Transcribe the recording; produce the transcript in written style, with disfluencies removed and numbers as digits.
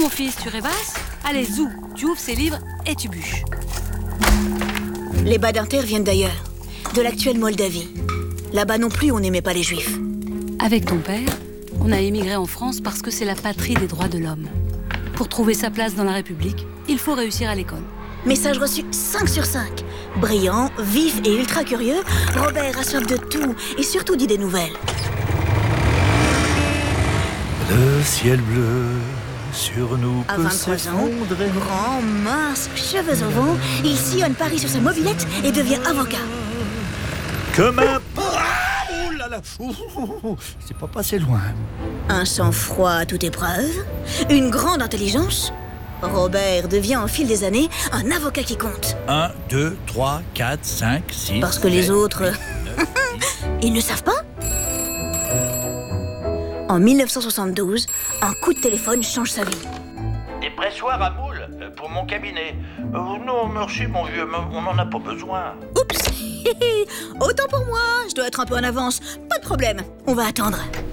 mon fils, tu rêvasses? Allez, zou, tu ouvres ces livres et tu bûches. Les Badinter viennent d'ailleurs, de l'actuelle Moldavie. Là-bas non plus, on n'aimait pas les Juifs. Avec ton père, on a émigré en France parce que c'est la patrie des droits de l'homme. Pour trouver sa place dans la République, il faut réussir à l'école. Message reçu 5 sur 5. Brillant, vif et ultra curieux, Robert a soif de tout et surtout d'idées nouvelles. Le ciel bleu sur nous À peut 23 ans, s'effondrer. grand, mince, cheveux au vent, il sillonne Paris sur sa mobilette et devient avocat. Comme un... Ah, oh là là, c'est pas passé loin. Un sang-froid à toute épreuve, une grande intelligence. Robert devient au fil des années un avocat qui compte. 1, 2, 3, 4, 5, 6... Parce que les 7, autres, 8, 9, 10. ils ne savent pas. En 1972, un coup de téléphone change sa vie. Des pressoirs à moules pour mon cabinet. Non, merci mon vieux, on n'en a pas besoin. Oups. Autant pour moi, je dois être un peu en avance. Pas de problème, on va attendre.